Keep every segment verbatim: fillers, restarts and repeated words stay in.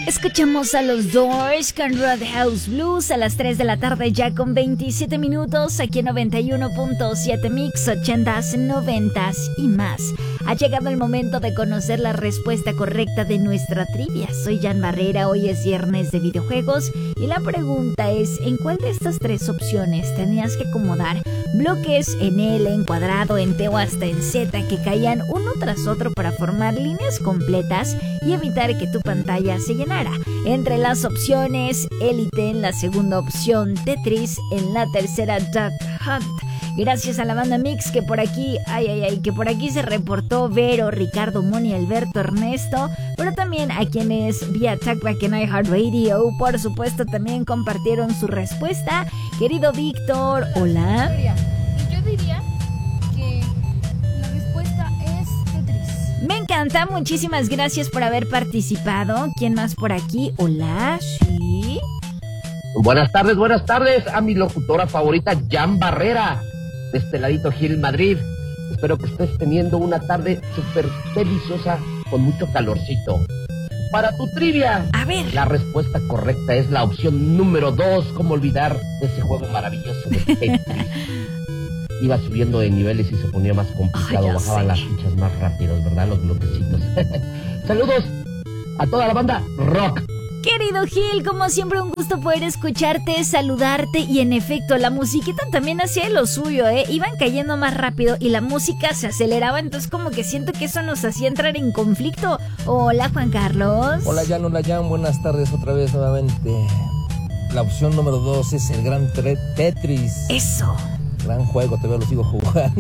Escuchamos a los Doors con Roadhouse Blues a las tres de la tarde ya con veintisiete minutos aquí en noventa y uno punto siete Mix, ochentas, noventas y más. Ha llegado el momento de conocer la respuesta correcta de nuestra trivia. Soy Jan Barrera, hoy es viernes de videojuegos y la pregunta es: ¿en cuál de estas tres opciones tenías que acomodar bloques en L, en cuadrado, en T o hasta en Z que caían uno tras otro para formar líneas completas y evitar que tu pantalla se llenara? Entre las opciones, Elite en la segunda opción, Tetris en la tercera, Duck Hunt. Gracias a la banda Mix que por aquí, ay, ay, ay, que por aquí se reportó Vero, Ricardo, Moni, Alberto, Ernesto, pero también a quienes vía Talkback en iHeartRadio, por supuesto, también compartieron su respuesta. Querido Víctor, hola. Yo diría que la respuesta es Tetris. Me encanta, muchísimas gracias por haber participado. ¿Quién más por aquí? Hola, sí. Buenas tardes, buenas tardes a mi locutora favorita, Jan Barrera, de este ladito Gil Madrid. Espero que estés teniendo una tarde súper deliciosa con mucho calorcito. Para tu trivia, a ver, la respuesta correcta es la opción número dos. ¿Cómo olvidar ese juego maravilloso de Tetris? Iba subiendo de niveles y se ponía más complicado. Ay, bajaban sé. las fichas más rápidos, ¿verdad? Los bloquecitos. Saludos a toda la banda rock. Querido Gil, como siempre un gusto poder escucharte, saludarte y en efecto la musiquita también hacía lo suyo, ¿eh? Iban cayendo más rápido y la música se aceleraba, entonces como que siento que eso nos hacía entrar en conflicto. Hola Juan Carlos. Hola Jan, hola Jan, buenas tardes otra vez nuevamente. La opción número dos es el gran tre- Tetris. Eso. Gran juego, todavía lo sigo jugando.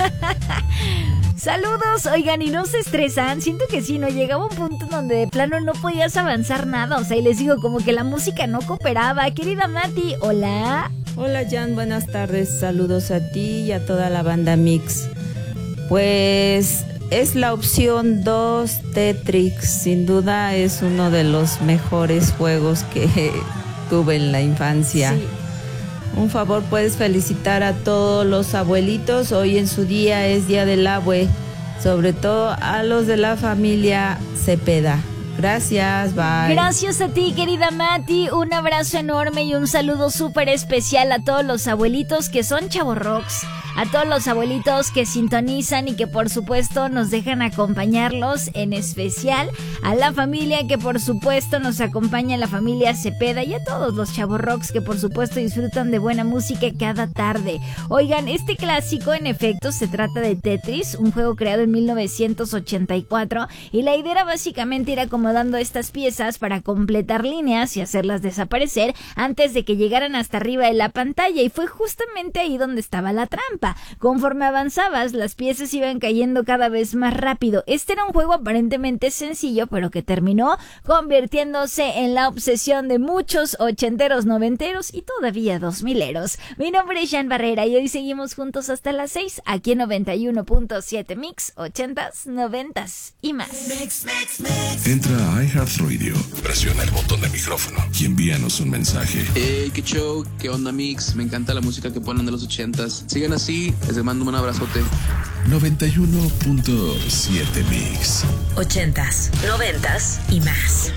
Saludos, oigan, y no se estresan, siento que sí, no llegaba un punto donde de plano no podías avanzar nada, o sea, y les digo, como que la música no cooperaba. Querida Mati, hola. Hola Jan, buenas tardes, saludos a ti y a toda la banda Mix. Pues es la opción dos, Tetris, sin duda es uno de los mejores juegos que tuve en la infancia. Sí. Un favor, puedes felicitar a todos los abuelitos. Hoy en su día es Día del Abue, sobre todo a los de la familia Cepeda. Gracias, bye. Gracias a ti, querida Mati. Un abrazo enorme y un saludo súper especial a todos los abuelitos que son chavorrocks, a todos los abuelitos que sintonizan y que por supuesto nos dejan acompañarlos, en especial a la familia que por supuesto nos acompaña, la familia Cepeda, y a todos los chavorrocks que por supuesto disfrutan de buena música cada tarde. Oigan, este clásico en efecto se trata de Tetris, un juego creado en mil novecientos ochenta y cuatro, y la idea era básicamente ir acomodando estas piezas para completar líneas y hacerlas desaparecer antes de que llegaran hasta arriba de la pantalla, y fue justamente ahí donde estaba la trampa. Conforme avanzabas, las piezas iban cayendo cada vez más rápido. Este era un juego aparentemente sencillo, pero que terminó convirtiéndose en la obsesión de muchos ochenteros, noventeros y todavía dos mileros. Mi nombre es Jan Barrera y hoy seguimos juntos hasta las seis, aquí en noventa y uno punto siete Mix, ochentas, noventas y más. Mix, mix, mix. Entra a iHeartRadio, presiona el botón de micrófono y envíanos un mensaje. Hey, qué show, qué onda Mix, me encanta la música que ponen de los ochentas. Sigan así, les mando un abrazote. noventa y uno punto siete Mix. Ochentas, noventas y más.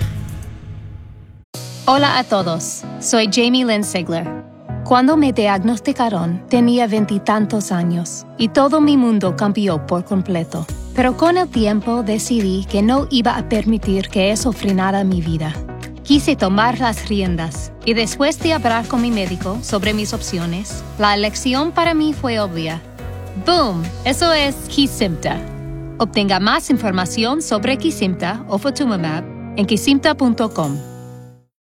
Hola a todos, soy Jamie Lynn Sigler. Cuando me diagnosticaron, tenía veintitantos años y todo mi mundo cambió por completo. Pero con el tiempo decidí que no iba a permitir que eso frenara mi vida. Quise tomar las riendas y después de hablar con mi médico sobre mis opciones, la elección para mí fue obvia. ¡Boom! Eso es Kesimpta. Obtenga más información sobre Kesimpta o Ofatumumab en kesimpta punto com.